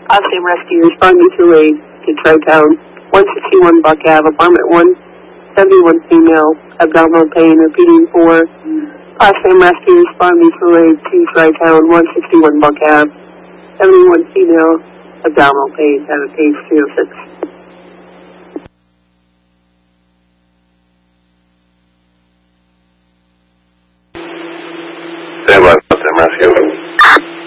Potsdam Rescue, respond mutual aid to Tri-Town, 161 Buck Ave, apartment 171 female, abdominal pain, repeating 4. Potsdam Rescue, respond mutual aid to Tri-Town, 161 Buck Ave, 71 female, abdominal pain, have a page 306.